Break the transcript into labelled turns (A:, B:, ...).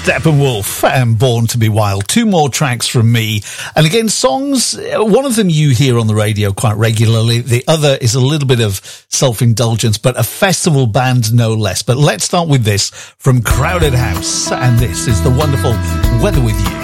A: Steppenwolf and Born to be Wild. Two more tracks from me. And again, songs, one of them you hear on the radio quite regularly. The other is a little bit of self-indulgence, but a festival band no less. But let's start with this from Crowded House. And this is the wonderful Weather With You.